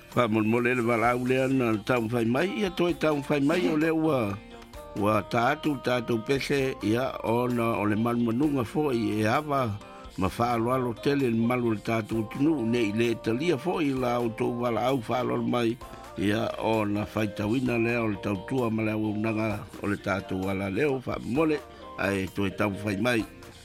Fa mo le wala ule na tau fai mai ia toi tau fai mai o le wa tatu pese ia ona o le manunga fo i ava ma fa lo tele malu tatu tunu nei le talia fo i la auto wala au fa lo mai ia ona fai tawina le o le tau tua ma le unanga o le tatu wala leo fa mole ai toi tau fai mai